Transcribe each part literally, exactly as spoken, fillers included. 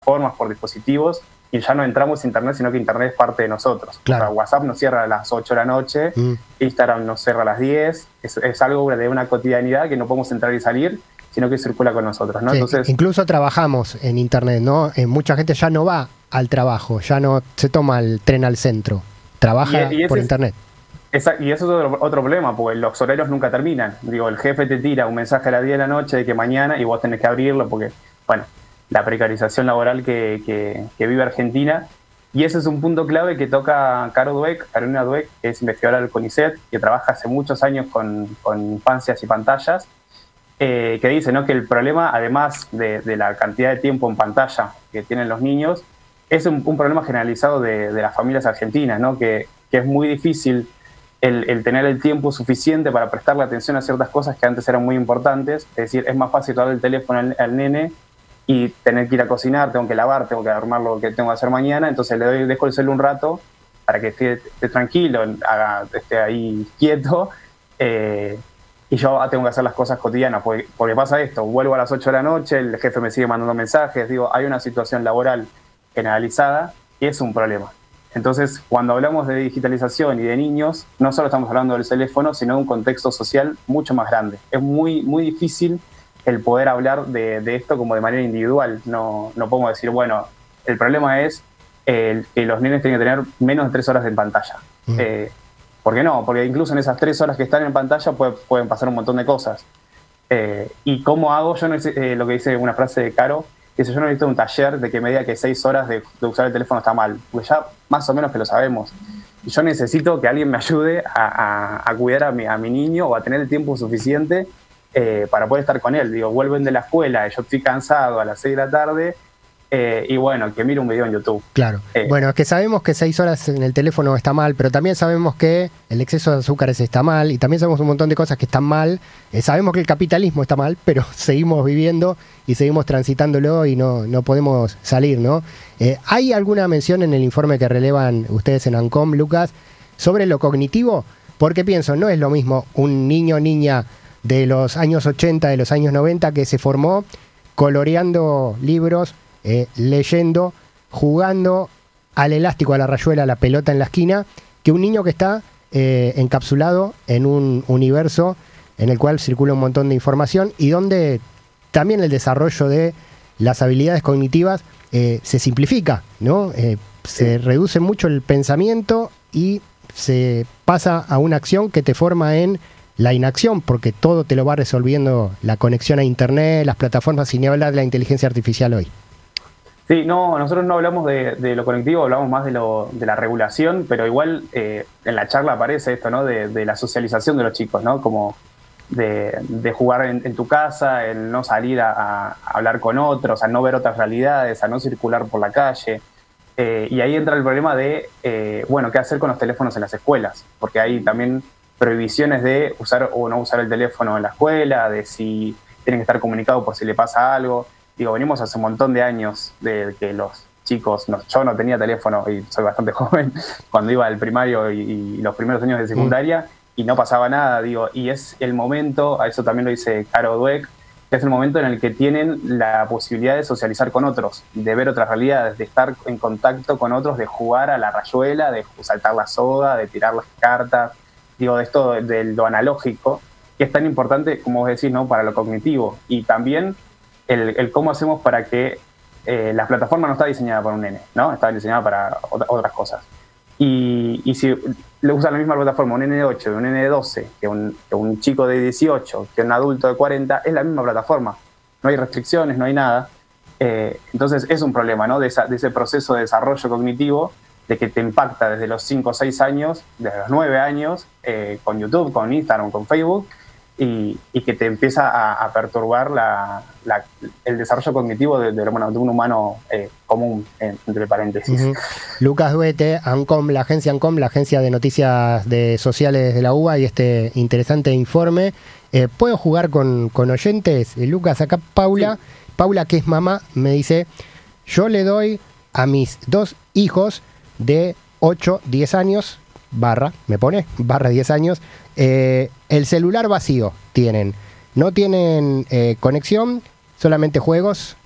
plataformas, por dispositivos, y ya no entramos a internet, sino que internet es parte de nosotros. Claro. O sea, WhatsApp nos cierra a las ocho de la noche, mm. Instagram nos cierra a las diez, es, es algo de una cotidianidad que no podemos entrar y salir, sino que circula con nosotros, ¿no? Sí, Entonces, incluso trabajamos en internet, ¿no? Eh, mucha gente ya no va al trabajo, ya no se toma el tren al centro, trabaja y, y por es, internet. Esa, y eso es otro, otro problema, porque los horarios nunca terminan. Digo, el jefe te tira un mensaje a las diez de la noche de que mañana y vos tenés que abrirlo porque, bueno, la precarización laboral que, que, que vive Argentina. Y ese es un punto clave que toca Caro Dweck, Carolina Dweck, que es investigadora del CONICET, que trabaja hace muchos años con, con infancias y pantallas, eh, que dice, ¿no?, que el problema, además de, de la cantidad de tiempo en pantalla que tienen los niños, es un, un problema generalizado de, de las familias argentinas, ¿no?, que, que es muy difícil el, el tener el tiempo suficiente para prestarle atención a ciertas cosas que antes eran muy importantes. Es decir, es más fácil darle el teléfono al, al nene y tener que ir a cocinar, tengo que lavar, tengo que armar lo que tengo que hacer mañana, entonces le doy, dejo el celular un rato para que esté, esté tranquilo, haga, esté ahí quieto, eh, y yo tengo que hacer las cosas cotidianas, porque, porque pasa esto, vuelvo a las ocho de la noche, el jefe me sigue mandando mensajes, digo, hay una situación laboral generalizada y es un problema. Entonces, cuando hablamos de digitalización y de niños, no solo estamos hablando del teléfono, sino de un contexto social mucho más grande. Es muy, muy difícil el poder hablar de, de esto como de manera individual. No, no podemos decir, bueno, el problema es eh, que los nenes tienen que tener menos de tres horas en pantalla. Mm. Eh, ¿Por qué no? Porque incluso en esas tres horas que están en pantalla puede, pueden pasar un montón de cosas. Eh, ¿Y cómo hago? Yo no sé, eh, lo que dice una frase de Caro, que si yo no necesito un taller de que me diga que seis horas de, de usar el teléfono está mal, porque ya más o menos que lo sabemos. Y yo necesito que alguien me ayude a, a, a cuidar a mi, a mi niño o a tener el tiempo suficiente Eh, para poder estar con él. Digo, vuelven de la escuela, yo estoy cansado a las seis de la tarde, eh, y bueno, que mire un video en YouTube. Claro. Eh, bueno, es que sabemos que seis horas en el teléfono está mal, pero también sabemos que el exceso de azúcares está mal, y también sabemos un montón de cosas que están mal. Eh, sabemos que el capitalismo está mal, pero seguimos viviendo y seguimos transitándolo y no, no podemos salir, ¿no? Eh, ¿Hay alguna mención en el informe que relevan ustedes en ANCOM, Lucas, sobre lo cognitivo? Porque pienso, no es lo mismo un niño o niña de los años ochenta, de los años noventa, que se formó coloreando libros, eh, leyendo, jugando al elástico, a la rayuela, a la pelota en la esquina, que un niño que está eh, encapsulado en un universo en el cual circula un montón de información y donde también el desarrollo de las habilidades cognitivas eh, se simplifica, ¿no? Eh, se reduce mucho el pensamiento y se pasa a una acción que te forma en la inacción, porque todo te lo va resolviendo la conexión a internet, las plataformas, sin ni hablar de la inteligencia artificial hoy. Sí, no, nosotros no hablamos de, de lo conectivo, hablamos más de, lo, de la regulación, pero igual eh, en la charla aparece esto, ¿no? De, de la socialización de los chicos, ¿no? Como de, de jugar en, en tu casa, el no salir a, a hablar con otros, a no ver otras realidades, a no circular por la calle. Eh, y ahí entra el problema de, eh, bueno, qué hacer con los teléfonos en las escuelas, porque hay también prohibiciones de usar o no usar el teléfono en la escuela, de si tienen que estar comunicados por si le pasa algo. Digo, venimos hace un montón de años de que los chicos, no, yo no tenía teléfono y soy bastante joven, cuando iba al primario y, y los primeros años de secundaria, y no pasaba nada, digo, y es el momento, a eso también lo dice Caro Dweck, que es el momento en el que tienen la posibilidad de socializar con otros, de ver otras realidades, de estar en contacto con otros, de jugar a la rayuela, de saltar la soga, de tirar las cartas, digo, de esto de, de lo analógico, que es tan importante, como vos decís, ¿no?, para lo cognitivo. Y también el, el cómo hacemos para que eh, la plataforma no está diseñada para un nene, ¿no? Está diseñada para ot- otras cosas. Y, y si le usan la misma plataforma un nene de ocho, un nene de doce, que un, que un chico de dieciocho, que un adulto de cuarenta, es la misma plataforma. No hay restricciones, no hay nada. Eh, entonces es un problema, ¿no?, de, esa, de ese proceso de desarrollo cognitivo, de que te impacta desde los cinco o seis años, desde los nueve años, eh, con YouTube, con Instagram, con Facebook, y, y que te empieza a, a perturbar la, la, el desarrollo cognitivo de, de, bueno, de un humano eh, común, entre paréntesis. Uh-huh. Lucas Duete, ANCOM, la agencia ANCOM, la agencia de noticias de sociales de la U B A, y este interesante informe. Eh, ¿Puedo jugar con, con oyentes? Eh, Lucas, acá Paula, sí. Paula, que es mamá, me dice, yo le doy a mis dos hijos de ocho, diez años, barra, me pone, barra diez años, eh, el celular vacío tienen. No tienen eh, conexión, solamente juegos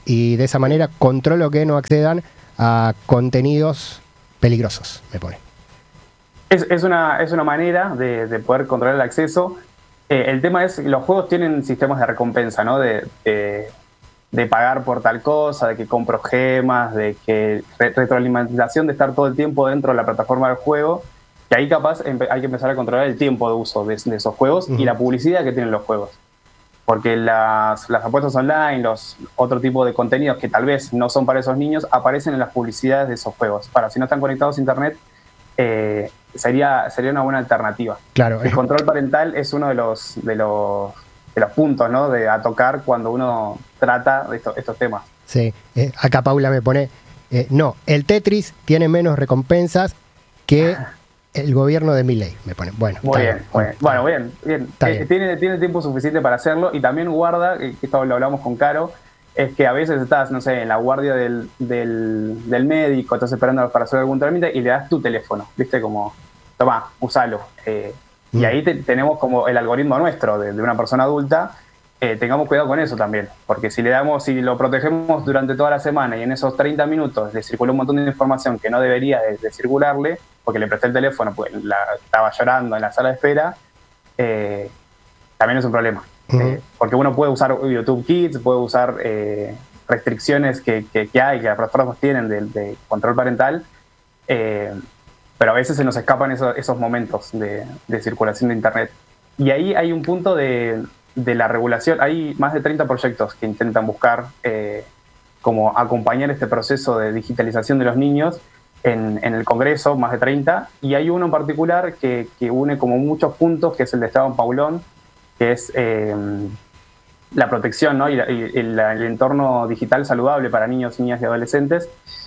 y de esa manera controlo que no accedan a contenidos peligrosos, me pone. Es, es, una, es una manera de, de poder controlar el acceso. Eh, el tema es, los juegos tienen sistemas de recompensa, ¿no? De, de, de pagar por tal cosa, de que compro gemas, de que re, retroalimentación de estar todo el tiempo dentro de la plataforma del juego, que ahí capaz hay que empezar a controlar el tiempo de uso de, de esos juegos uh-huh. y la publicidad que tienen los juegos. Porque las, las apuestas online, los otro tipo de contenidos que tal vez no son para esos niños, aparecen en las publicidades de esos juegos. Para si no están conectados a internet, eh, sería, sería una buena alternativa. Claro. El control parental es uno de los, de los, de los puntos, ¿no? de, a tocar cuando uno trata de esto, estos temas. Sí, eh, acá Paula me pone, eh, no, el Tetris tiene menos recompensas que el gobierno de Milei, me pone. Bueno, muy bien, muy bien. Bueno, bien, bien. Eh, bien. Tiene, tiene tiempo suficiente para hacerlo y también guarda, que esto lo hablamos con Caro, es que a veces estás, no sé, en la guardia del, del, del médico, estás esperando para hacer algún trámite y le das tu teléfono, ¿viste? Como, tomá, usalo. Eh, mm. Y ahí te, tenemos como el algoritmo nuestro de, de una persona adulta. Eh, tengamos cuidado con eso también, porque si le damos, si lo protegemos durante toda la semana y en esos treinta minutos le circuló un montón de información que no debería de, de circularle, porque le presté el teléfono, pues la, estaba llorando en la sala de espera, eh, también es un problema. Uh-huh. Eh, porque uno puede usar YouTube Kids, puede usar eh, restricciones que, que, que hay, que las plataformas tienen de, de control parental, eh, pero a veces se nos escapan esos, esos momentos de, de circulación de Internet. Y ahí hay un punto de... de la regulación. Hay más de treinta proyectos que intentan buscar eh, como acompañar este proceso de digitalización de los niños en, en el Congreso, más de treinta, y hay uno en particular que, que une como muchos puntos, que es el de Esteban Paulón, que es eh, la protección, ¿no? y, la, y el, el entorno digital saludable para niños, niñas y adolescentes,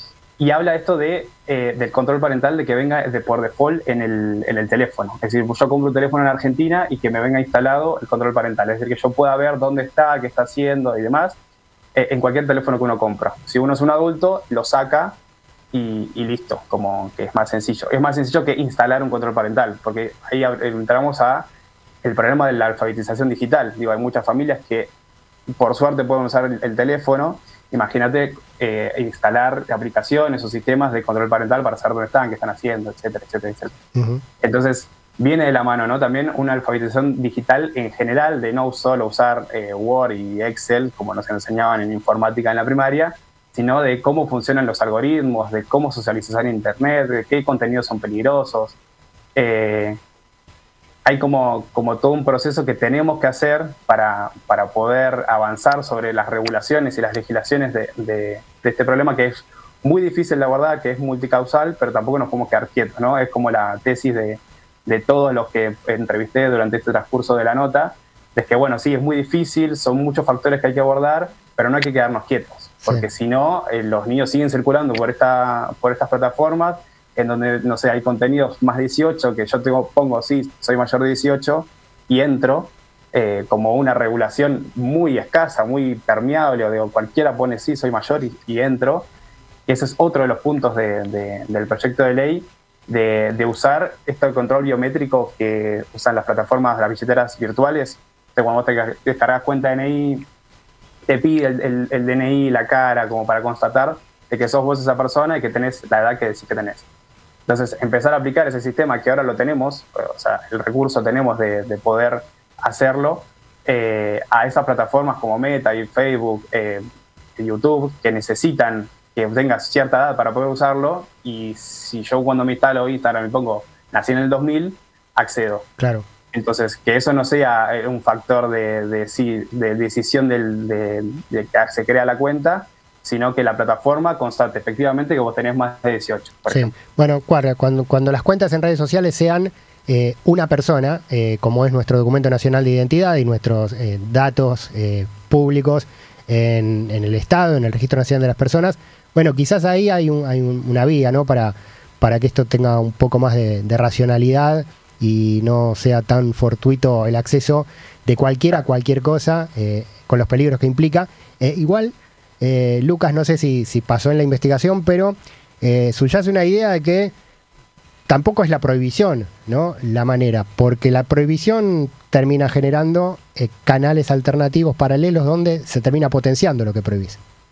y habla esto de, eh, del control parental de que venga de por default en el, en el teléfono. Es decir, yo compro un teléfono en Argentina y que me venga instalado el control parental. Es decir, que yo pueda ver dónde está, qué está haciendo y demás eh, en cualquier teléfono que uno compra. Si uno es un adulto, lo saca y, y listo, como que es más sencillo. Es más sencillo que instalar un control parental, porque ahí entramos a el problema de la alfabetización digital. Digo, hay muchas familias que por suerte pueden usar el, el teléfono. Imagínate eh, instalar aplicaciones o sistemas de control parental para saber dónde están, qué están haciendo, etcétera, etcétera, etcétera. Uh-huh. Entonces, viene de la mano, ¿no? También una alfabetización digital en general, de no solo usar eh, Word y Excel, como nos enseñaban en informática en la primaria, sino de cómo funcionan los algoritmos, de cómo socializar en Internet, de qué contenidos son peligrosos. Eh, hay como, como todo un proceso que tenemos que hacer para, para poder avanzar sobre las regulaciones y las legislaciones de, de, de este problema, que es muy difícil de abordar, que es multicausal, pero tampoco nos podemos quedar quietos, ¿no? Es como la tesis de, de todos los que entrevisté durante este transcurso de la nota, es que, bueno, sí, es muy difícil, son muchos factores que hay que abordar, pero no hay que quedarnos quietos, porque sí. si no, eh, los niños siguen circulando por, esta, por estas plataformas, en donde, no sé, hay contenidos más dieciocho, que yo tengo, pongo, sí, soy mayor de dieciocho, y entro eh, como una regulación muy escasa, muy permeable, o digo, cualquiera pone sí, soy mayor y, y entro. Y ese es otro de los puntos de, de, del proyecto de ley, de, de usar este control biométrico que usan las plataformas, las billeteras virtuales. Entonces, cuando vos te descargas cuenta D N I, te pide el, el, el D N I, la cara, como para constatar de que sos vos esa persona y que tenés la edad que decís que tenés. Entonces, empezar a aplicar ese sistema que ahora lo tenemos, o sea, el recurso tenemos de, de poder hacerlo eh, a esas plataformas como Meta y Facebook, eh, y YouTube, que necesitan que tengas cierta edad para poder usarlo, y si yo cuando me instalo Instagram me pongo, nací en el dos mil, accedo. Claro. Entonces, que eso no sea un factor de, de, de, de decisión del, de, de que se crea la cuenta, sino que la plataforma constate efectivamente que vos tenés más de dieciocho. Por sí, ejemplo. Bueno, cuando, cuando las cuentas en redes sociales sean eh, una persona, eh, como es nuestro documento nacional de identidad y nuestros eh, datos eh, públicos en, en el Estado, en el Registro Nacional de las Personas, bueno, quizás ahí hay, un, hay un, una vía, ¿no? Para, para que esto tenga un poco más de, de racionalidad y no sea tan fortuito el acceso de cualquiera a cualquier cosa, eh, con los peligros que implica. Eh, igual... Eh, Lucas, no sé si, si pasó en la investigación, pero eh, subyace una idea de que tampoco es la prohibición, ¿no? La manera, porque la prohibición termina generando eh, canales alternativos paralelos donde se termina potenciando lo que prohibís.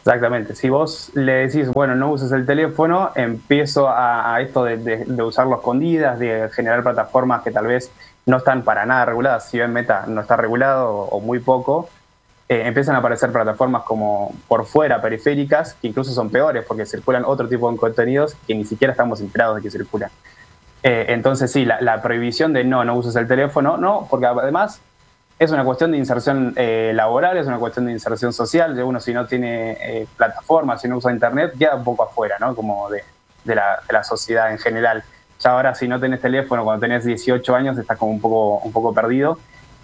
Exactamente. Si vos le decís, bueno, no uses el teléfono, empiezo a, a esto de, de, de usarlo a escondidas, de generar plataformas que tal vez no están para nada reguladas. Si bien Meta no está regulado o, o muy poco, eh, empiezan a aparecer plataformas como por fuera, periféricas, que incluso son peores porque circulan otro tipo de contenidos que ni siquiera estamos enterados de que circulan. Eh, entonces sí, la, la prohibición de no, no uses el teléfono, no, porque además es una cuestión de inserción eh, laboral, es una cuestión de inserción social, de uno si no tiene eh, plataformas, si no usa internet, queda un poco afuera, ¿no? Como de, de, la, de la sociedad en general. Ya ahora si no tenés teléfono cuando tenés dieciocho años estás como un poco, un poco perdido.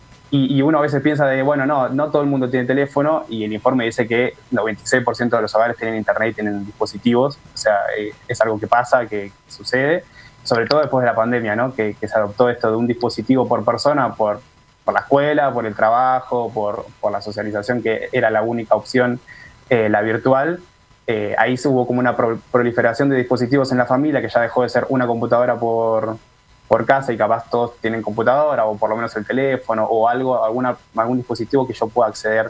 Y, y uno a veces piensa de, bueno, no, no todo el mundo tiene teléfono, y el informe dice que noventa y seis por ciento de los hogares tienen internet y tienen dispositivos, o sea, eh, es algo que pasa, que, que sucede, sobre todo después de la pandemia, ¿no? Que, que se adoptó esto de un dispositivo por persona, por por la escuela, por el trabajo, por, por la socialización, que era la única opción, eh, la virtual. Eh, ahí hubo como una pro- proliferación de dispositivos en la familia, que ya dejó de ser una computadora por, por casa y capaz todos tienen computadora o por lo menos el teléfono o algo, alguna, algún dispositivo que yo pueda acceder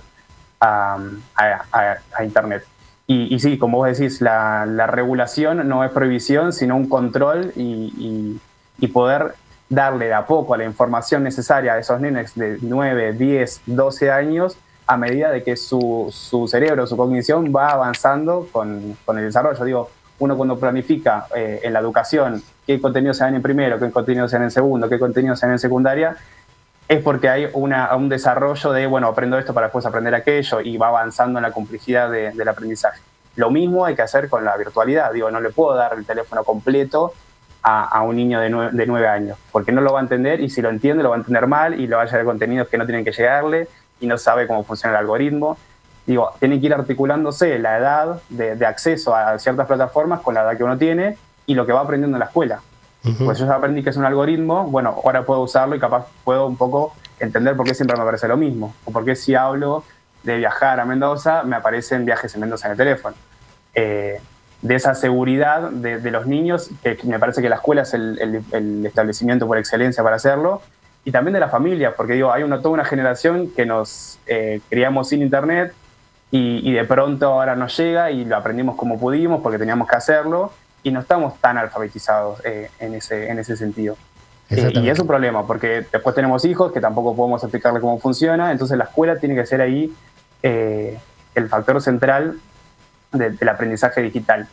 a, a, a, a internet. Y, y sí, como vos decís, la, la regulación no es prohibición, sino un control y, y, y poder darle de a poco a la información necesaria a esos nenes de nueve, diez, doce años a medida de que su, su cerebro, su cognición va avanzando con, con el desarrollo. Digo, uno cuando planifica eh, en la educación qué contenidos se dan en primero, qué contenidos se dan en segundo, qué contenidos se dan en secundaria, es porque hay una, un desarrollo de, bueno, aprendo esto para después aprender aquello y va avanzando en la complejidad de, del aprendizaje. Lo mismo hay que hacer con la virtualidad. Digo, no le puedo dar el teléfono completo A, a un niño de nueve, de nueve años, porque no lo va a entender, y si lo entiende lo va a entender mal y le va a llegar contenidos que no tienen que llegarle y no sabe cómo funciona el algoritmo. Digo, tiene que ir articulándose la edad de, de acceso a ciertas plataformas con la edad que uno tiene y lo que va aprendiendo en la escuela. Uh-huh. Pues yo ya aprendí que es un algoritmo, bueno, ahora puedo usarlo y capaz puedo un poco entender por qué siempre me aparece lo mismo, o por qué si hablo de viajar a Mendoza me aparecen viajes en Mendoza en el teléfono. Eh, de esa seguridad de, de los niños, que me parece que la escuela es el, el, el establecimiento por excelencia para hacerlo, y también de la familia, porque digo, hay una, toda una generación que nos eh, criamos sin internet y, y de pronto ahora nos llega y lo aprendimos como pudimos porque teníamos que hacerlo y no estamos tan alfabetizados eh, en, ese, en ese sentido. Eh, y es un problema porque después tenemos hijos que tampoco podemos explicarle cómo funciona, entonces la escuela tiene que ser ahí eh, el factor central De, del aprendizaje digital.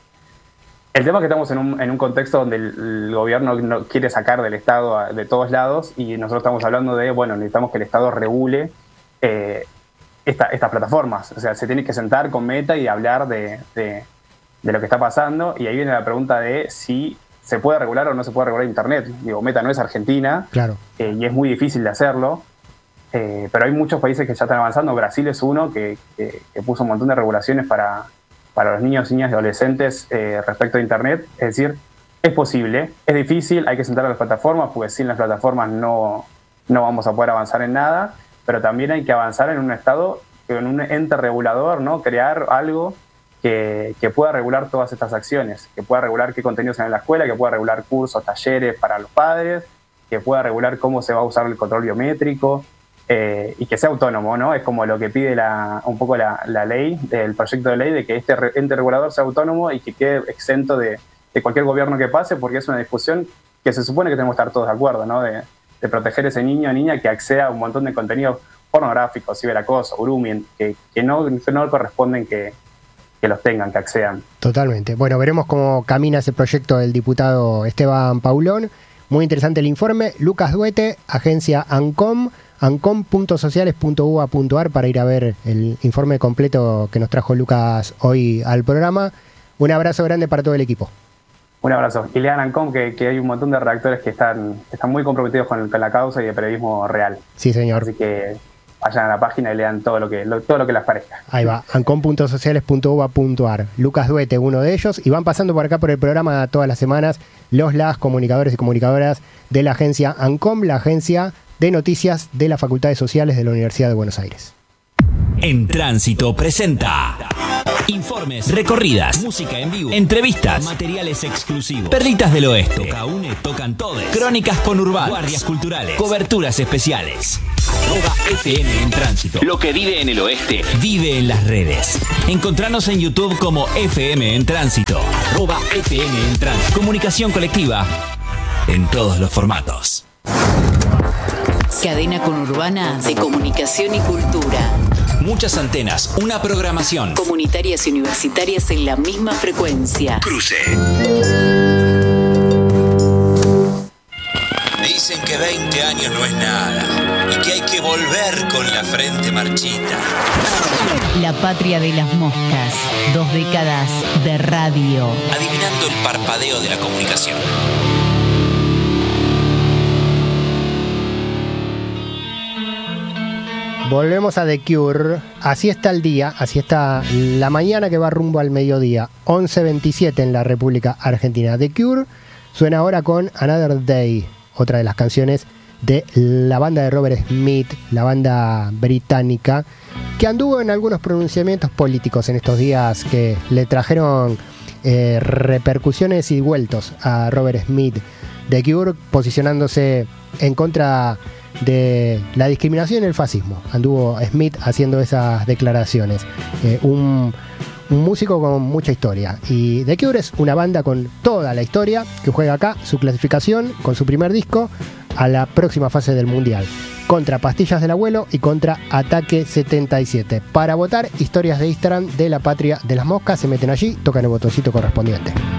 El tema es que estamos en un, en un contexto donde el, el gobierno no quiere sacar del Estado a, de todos lados, y nosotros estamos hablando de, bueno, necesitamos que el Estado regule eh, esta, estas plataformas. O sea, se tiene que sentar con Meta y hablar de, de, de lo que está pasando, y ahí viene la pregunta de si se puede regular o no se puede regular Internet. Digo, Meta no es Argentina, claro. eh, y es muy difícil de hacerlo. Eh, pero hay muchos países que ya están avanzando. Brasil es uno que, que, que puso un montón de regulaciones para para los niños, niñas y adolescentes eh, respecto a Internet. Es decir, es posible, es difícil, hay que sentar a las plataformas, porque sin las plataformas no, no vamos a poder avanzar en nada, pero también hay que avanzar en un estado, en un ente regulador, ¿no? Crear algo que, que pueda regular todas estas acciones, que pueda regular qué contenidos hay en la escuela, que pueda regular cursos, talleres para los padres, que pueda regular cómo se va a usar el control biométrico, Eh, y que sea autónomo, ¿no? Es como lo que pide la, un poco la, la ley, el proyecto de ley, de que este ente regulador sea autónomo y que quede exento de, de cualquier gobierno que pase, porque es una discusión que se supone que tenemos que estar todos de acuerdo, ¿no? De, de proteger a ese niño o niña que acceda a un montón de contenidos pornográficos, ciberacoso, grooming, que, que no, que no corresponden que, que los tengan, que accedan. Totalmente. Bueno, veremos cómo camina ese proyecto del diputado Esteban Paulón. Muy interesante el informe. Lucas Duete, agencia ANCOM, ancom punto sociales punto u b a punto a r para ir a ver el informe completo que nos trajo Lucas hoy al programa. Un abrazo grande para todo el equipo. Un abrazo. Y lean ANCOM, que, que hay un montón de redactores que están, que están muy comprometidos con, con la causa y el periodismo real. Sí, señor. Así que vayan a la página y lean todo lo que, lo, todo lo que les parezca. Ahí va, ancom punto sociales punto u b a punto a r. Lucas Duete, uno de ellos, y van pasando por acá por el programa todas las semanas los las comunicadores y comunicadoras de la agencia ANCOM, la agencia de noticias de las Facultades Sociales de la Universidad de Buenos Aires. En Tránsito presenta Informes, recorridas, música en vivo, entrevistas, materiales exclusivos, perlitas del oeste, toca une, tocan todes, crónicas conurbanas, guardias culturales, coberturas especiales. Arroba F M en Tránsito. Lo que vive en el oeste, vive en las redes. Encontranos en YouTube como F M en Tránsito. Arroba F M en Tránsito. Comunicación colectiva en todos los formatos. Cadena conurbana de comunicación y cultura. Muchas antenas, una programación. Comunitarias y universitarias en la misma frecuencia. Cruce. Dicen que veinte años no es nada y que hay que volver con la frente marchita. La patria de las moscas. Dos décadas de radio. Adivinando el parpadeo de la comunicación. Volvemos a The Cure. Así está el día, así está la mañana que va rumbo al mediodía. once veintisiete en la República Argentina. The Cure suena ahora con Another Day, otra de las canciones de la banda de Robert Smith, la banda británica, que anduvo en algunos pronunciamientos políticos en estos días que le trajeron eh, repercusiones y vueltos a Robert Smith. The Cure posicionándose en contra de la discriminación y el fascismo. Anduvo Smith haciendo esas declaraciones. Eh, un, un músico con mucha historia. Y The Cure es una banda con toda la historia que juega acá su clasificación con su primer disco a la próxima fase del Mundial. Contra Pastillas del Abuelo y contra Ataque setenta y siete. Para votar, historias de Instagram de la Patria de las Moscas. Se meten allí, tocan el botoncito correspondiente.